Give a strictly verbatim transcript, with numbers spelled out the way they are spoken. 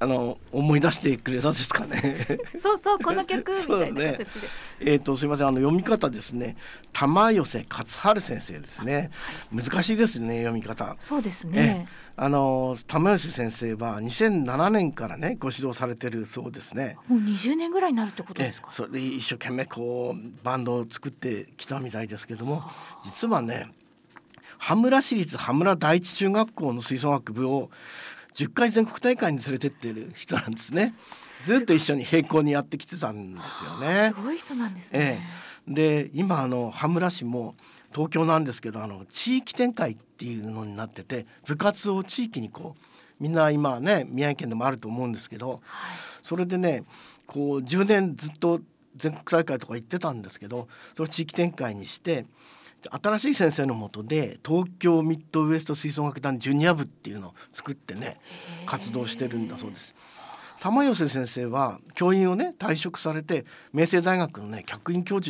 あの思い出してくれたですかねそうそうこの曲みたいな形で、ねえー、とすいませんあの読み方ですね玉寄勝春先生ですね、はい、難しいですね読み方。 そうですね、 あの玉寄先生はにせんななねんからねご指導されてるそうですね。 もうにじゅうねんぐらいになるってことですか。 えそれで一生懸命こうバンドを作ってきたみたいですけども、実はね羽村市立羽村第一中学校の吹奏楽部をじゅっかい全国大会に連れてっている人なんですね。ずっと一緒に並行にやってきてたんですよね。 すごい人なんですね、 ええ、で今あの羽村市も東京なんですけどあの地域展開っていうのになってて部活を地域にこうみんな今ね宮城県でもあると思うんですけど、はい、それでねこうじゅうねんずっと全国大会とか行ってたんですけどそれを地域展開にして新しい先生の下で東京ミッドウエスト吹奏楽団ジュニア部っていうのを作ってね活動してるんだそうです。玉寄先生は教員をね退職されて明星大学のね客員教授